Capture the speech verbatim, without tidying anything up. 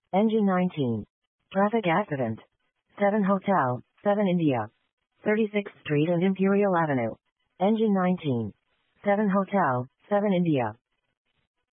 Engine nineteen. Traffic accident. seven Hotel, seven India. thirty-sixth Street and Imperial Avenue. Engine nineteen. seven Hotel, seven India.